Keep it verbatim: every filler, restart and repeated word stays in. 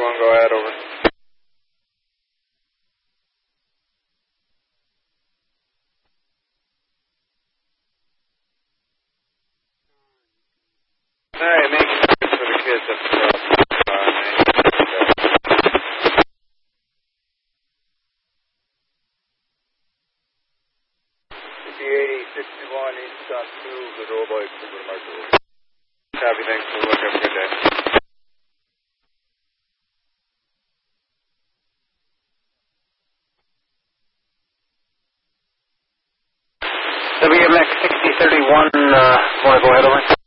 one, go ahead, over. Alright, make it for the kids up top. eighty sixty-one East on two, good old boy, Super Marshall. Copy, thanks for the look, have a good day. W M X sixty thirty-one, uh, want to go ahead over?